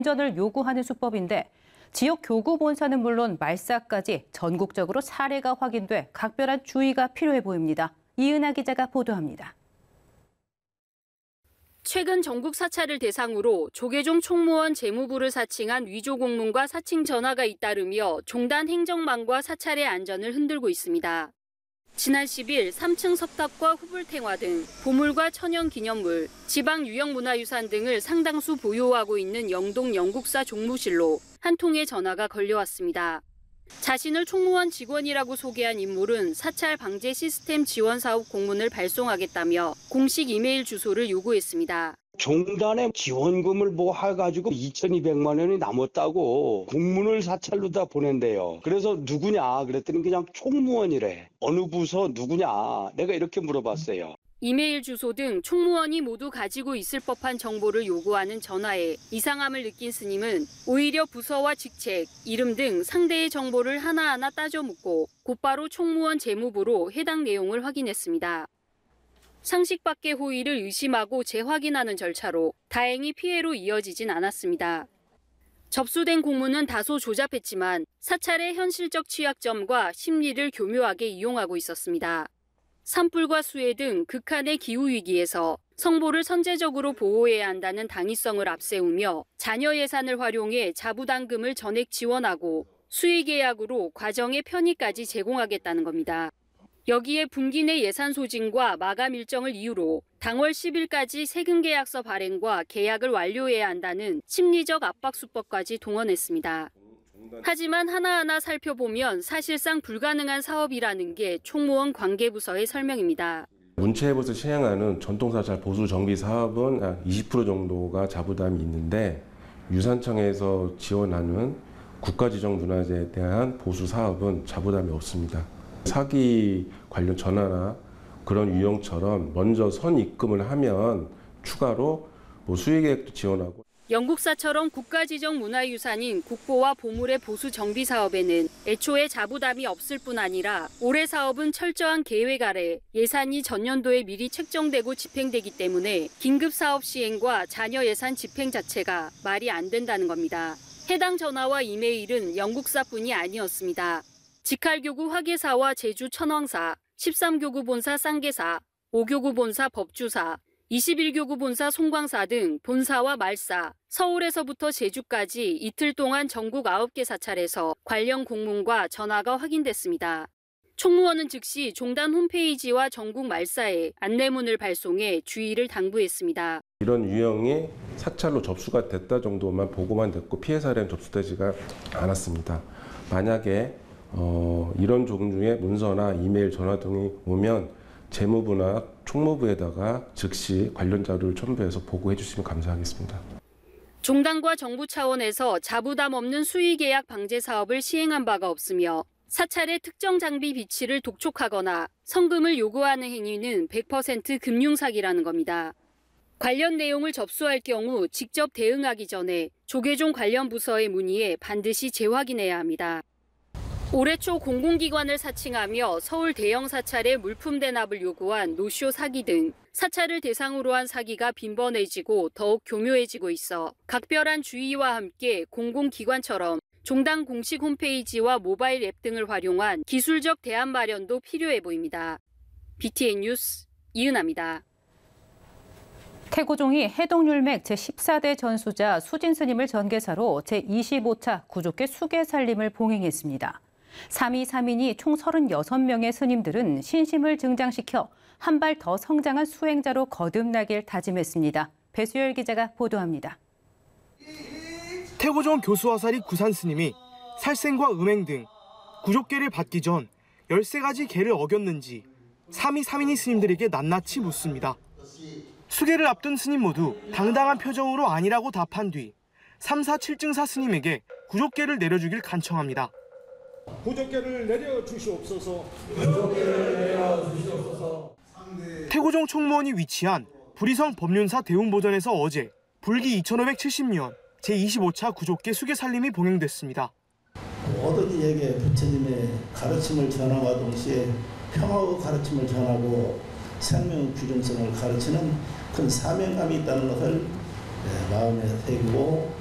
전을 요구하는 수법인데 지역 교구 본사는 물론 말사까지 전국적으로 사례가 확인돼 각별한 주의가 필요해 보입니다. 이은하 기자가 보도합니다. 최근 전국 사찰을 대상으로 조계종 총무원 재무부를 사칭한 위조 공문과 사칭 전화가 잇따르며 종단 행정망과 사찰의 안전을 흔들고 있습니다. 지난 10일 3층 석탑과 후불탱화 등 보물과 천연기념물, 지방 유형문화유산 등을 상당수 보유하고 있는 영동 영국사 종무실로 한 통의 전화가 걸려왔습니다. 자신을 총무원 직원이라고 소개한 인물은 사찰 방제 시스템 지원 사업 공문을 발송하겠다며 공식 이메일 주소를 요구했습니다. 종단에 지원금을 뭐 해가지고 2,200만 원이 남았다고 공문을 사찰로 다 보낸대요. 그래서 누구냐 그랬더니 그냥 총무원이래. 어느 부서 누구냐 내가 이렇게 물어봤어요. 이메일 주소 등 총무원이 모두 가지고 있을 법한 정보를 요구하는 전화에 이상함을 느낀 스님은 오히려 부서와 직책, 이름 등 상대의 정보를 하나하나 따져 묻고 곧바로 총무원 재무부로 해당 내용을 확인했습니다. 상식 밖의 호의를 의심하고 재확인하는 절차로 다행히 피해로 이어지진 않았습니다. 접수된 공문은 다소 조잡했지만 사찰의 현실적 취약점과 심리를 교묘하게 이용하고 있었습니다. 산불과 수해 등 극한의 기후위기에서 성보를 선제적으로 보호해야 한다는 당위성을 앞세우며 자녀 예산을 활용해 자부담금을 전액 지원하고 수의계약으로 과정의 편의까지 제공하겠다는 겁니다. 여기에 분기 내 예산 소진과 마감 일정을 이유로 당월 10일까지 세금 계약서 발행과 계약을 완료해야 한다는 심리적 압박 수법까지 동원했습니다. 하지만 하나하나 살펴보면 사실상 불가능한 사업이라는 게 총무원 관계부서의 설명입니다. 문체부에서 시행하는 전통사찰 보수 정비 사업은 약 20% 정도가 자부담이 있는데 유산청에서 지원하는 국가지정문화재에 대한 보수 사업은 자부담이 없습니다. 사기 관련 전화나 그런 유형처럼 먼저 선입금을 하면 추가로 수의계획도 지원하고. 영국사처럼 국가지정 문화유산인 국보와 보물의 보수 정비 사업에는 애초에 자부담이 없을 뿐 아니라 올해 사업은 철저한 계획 아래 예산이 전년도에 미리 책정되고 집행되기 때문에 긴급 사업 시행과 잔여 예산 집행 자체가 말이 안 된다는 겁니다. 해당 전화와 이메일은 영국사뿐이 아니었습니다. 직할교구 화계사와 제주 천왕사, 13교구 본사 쌍계사, 5교구 본사 법주사, 21교구 본사 송광사 등 본사와 말사, 서울에서부터 제주까지 이틀 동안 전국 9개 사찰에서 관련 공문과 전화가 확인됐습니다. 총무원은 즉시 종단 홈페이지와 전국 말사에 안내문을 발송해 주의를 당부했습니다. 이런 유형이 사찰로 접수가 됐다 정도만 보고만 됐고 피해 사례는 접수되지가 않았습니다. 만약에 이런 종류의 문서나 이메일, 전화 등이 오면 재무부나 총무부에다가 즉시 관련 자료를 첨부해서 보고해 주시면 감사하겠습니다. 종단과 정부 차원에서 자부담 없는 수의계약 방제 사업을 시행한 바가 없으며 사찰의 특정 장비 비치를 독촉하거나 성금을 요구하는 행위는 100% 금융사기라는 겁니다. 관련 내용을 접수할 경우 직접 대응하기 전에 조계종 관련 부서에 문의해 반드시 재확인해야 합니다. 올해 초 공공기관을 사칭하며 서울 대형 사찰에 물품 대납을 요구한 노쇼 사기 등 사찰을 대상으로 한 사기가 빈번해지고 더욱 교묘해지고 있어 각별한 주의와 함께 공공기관처럼 종단 공식 홈페이지와 모바일 앱 등을 활용한 기술적 대안 마련도 필요해 보입니다. BTN 뉴스 이은하입니다. 태고종이 해동율맥 제14대 전수자 수진 스님을 전계사로 제25차 구족계 수계살림을 봉행했습니다. 3위 3인이 총 36명의 스님들은 신심을 증장시켜 한 발 더 성장한 수행자로 거듭나길 다짐했습니다. 배수열 기자가 보도합니다. 태고종 교수화살이 구산 스님이 살생과 음행 등 구족계를 받기 전 13가지 계를 어겼는지 3위 3인이 스님들에게 낱낱이 묻습니다. 수계를 앞둔 스님 모두 당당한 표정으로 아니라고 답한 뒤 3, 4, 7증사 스님에게 구족계를 내려주길 간청합니다. 구족계를 내려주시옵소서. 태고종 총무원이 위치한 부리성 법륜사 대웅보전에서 어제 불기 2570년 제25차 구족계 수계살림이 봉행됐습니다. 모든 이에게 부처님의 가르침을 전함과 동시에 평화의 가르침을 전하고 생명의 균형성을 가르치는 큰 사명감이 있다는 것을 마음에 새기고